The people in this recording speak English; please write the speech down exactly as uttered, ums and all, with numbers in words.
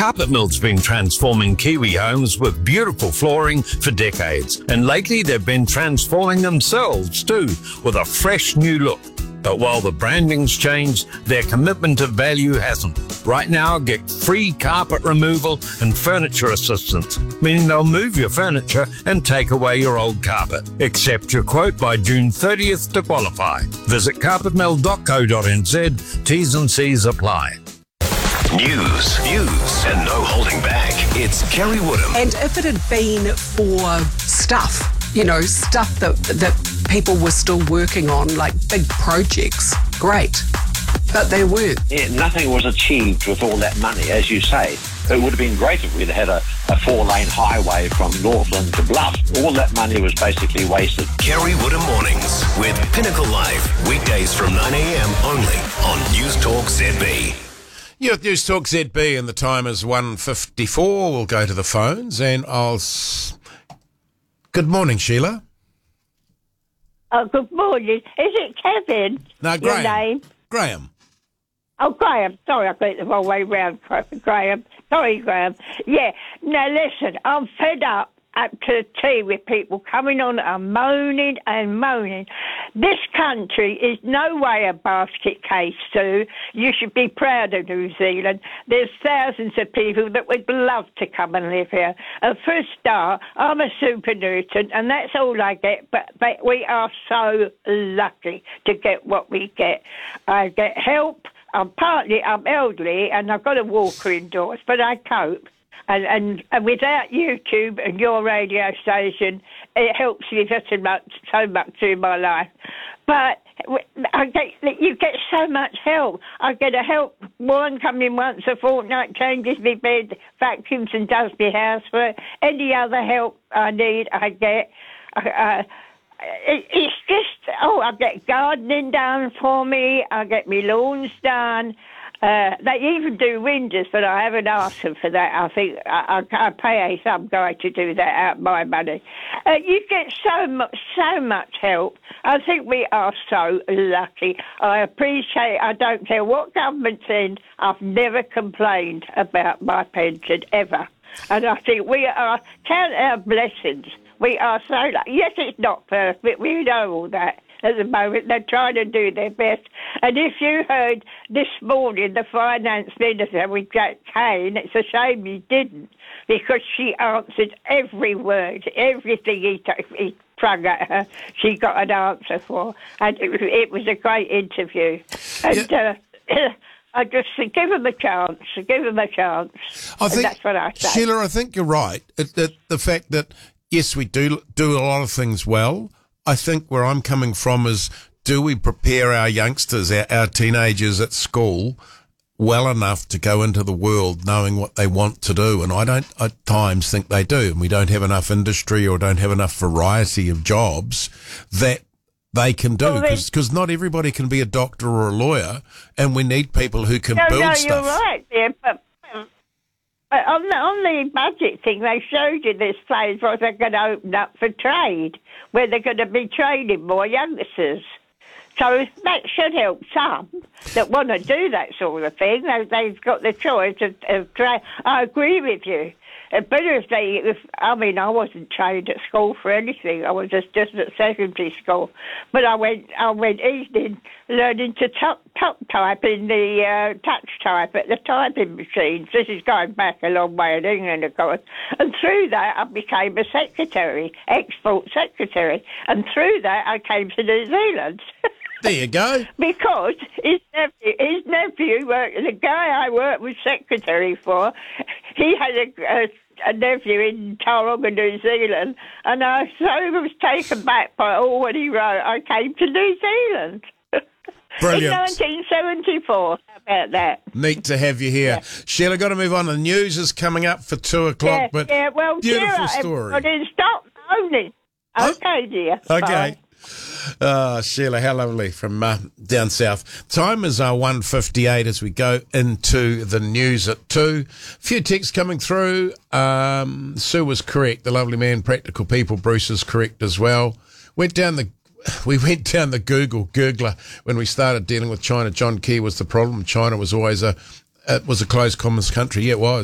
Carpet Mill's been transforming Kiwi homes with beautiful flooring for decades, and lately they've been transforming themselves too with a fresh new look. But while the branding's changed, their commitment to value hasn't. Right now, get free carpet removal and furniture assistance, meaning they'll move your furniture and take away your old carpet. Accept your quote by June thirtieth to qualify. Visit carpet mill dot co dot n z. T's and C's apply. News, views, and no holding back. It's Kerry Woodham. And if it had been for stuff, you know, stuff that that people were still working on, like big projects, great. But they weren't. Yeah, nothing was achieved with all that money, as you say. It would have been great if we'd had a, a four-lane highway from Northland to Bluff. All that money was basically wasted. Kerry Woodham Mornings with Pinnacle Live. Weekdays from nine a.m. only on News Talk Z B. You're at News Talk Z B and the time is one fifty-four. We'll go to the phones and I'll... S- Good morning, Sheila. Oh, good morning. Is it Kevin? No, Graham. Your name? Graham. Oh, Graham. Sorry, I got it the wrong way round, Graham. Sorry, Graham. Yeah. Now, listen, I'm fed up up to the tea with people coming on and moaning and moaning. This country is no way a basket case, Sue. You should be proud of New Zealand. There's thousands of people that would love to come and live here. And for a start, I'm a supernutant, and that's all I get, but, but we are so lucky to get what we get. I get help. I'm partly, I'm elderly, and I've got a walker indoors, but I cope. And, and and without YouTube and your radio station, it helps me so much, so much through my life. But I get, you get so much help. I get a help woman coming once a fortnight, changes my bed, vacuums and does my housework. Any other help I need, I get. Uh, it, it's just, oh, I get gardening done for me. I get my lawns done. Uh, they even do windows, but I haven't asked them for that. I think I, I, I pay some guy to do that out of my money. Uh, you get so much, so much help. I think we are so lucky. I appreciate. I don't care what government's in. I've never complained about my pension ever, and I think we are count our blessings. We are so lucky. Yes, it's not perfect. We know all that. At the moment, they're trying to do their best. And if you heard this morning the finance minister with Jack Kane, it's a shame he didn't, because she answered every word, everything he, t- he flung at her, she got an answer for. And it was, it was a great interview. And yeah. uh, I just say, give him a chance, give him a chance. I think, that's what I say. Sheila, I think you're right. It, it, the fact that, yes, we do do a lot of things well. I think where I'm coming from is, do we prepare our youngsters, our, our teenagers at school well enough to go into the world knowing what they want to do? And I don't at times think they do. And we don't have enough industry or don't have enough variety of jobs that they can do, because not everybody can be a doctor or a lawyer, and we need people who can no, build no, stuff. No, you're right there, but But on the, on the budget thing, they showed you this place where they're going to open up for trade, where they're going to be training more youngsters. So that should help some that want to do that sort of thing. They, they've got the choice of, of trade. I agree with you. It's better if they, if, I mean, I wasn't trained at school for anything. I was just, just at secondary school. But I went I went evening learning to top, top type in the uh, touch type at the typing machines. This is going back a long way in England, of course. And through that, I became a secretary, export secretary. And through that, I came to New Zealand. There you go. Because his nephew, his nephew worked, the guy I worked with secretary for, he had a, a, a nephew in Tauranga, New Zealand, and I so was taken back by all what he wrote. I came to New Zealand. Brilliant. In nineteen seventy-four. How about that? Neat to have you here. Yeah. Sheila, got to move on. The news is coming up for two o'clock, yeah, but yeah, well, beautiful Sheila, story. Everybody stop moaning. Okay, oh. dear. Okay. Bye. Uh, Sheila, how lovely from uh, down south. Time is uh, one fifty-eight as we go into the news at two. A few texts coming through. Um, Sue was correct. The lovely man, Practical People, Bruce is correct as well. Went down the We went down the Google Googler when we started dealing with China. John Key was the problem. China was always a, it was a closed commerce country. Yeah, it was.